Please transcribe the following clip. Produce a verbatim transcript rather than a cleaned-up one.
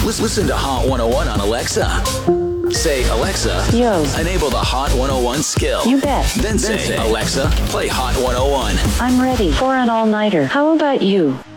Lis- Listen to Hot one oh one on Alexa. Say, Alexa, Yo. enable the Hot one oh one skill. You bet. Then say, Alexa, play Hot one oh one. I'm ready for an all-nighter. How about you?